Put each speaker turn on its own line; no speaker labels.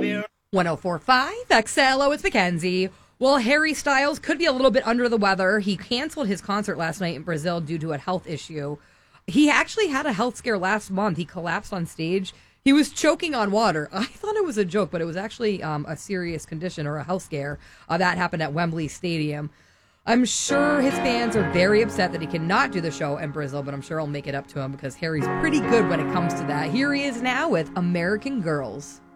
1045 XLO, it's Mackenzie. Well, Harry Styles could be a little bit under the weather. He canceled his concert last night in Brazil due to a health issue. He actually had a health scare last month. He collapsed on stage. He was choking on water. I thought it was a joke, but it was actually a serious condition or a health scare. That happened at Wembley Stadium. I'm sure his fans are very upset that he cannot do the show in Brazil, but I'm sure I'll make it up to him because Harry's pretty good when it comes to that. Here he is now with American Girls.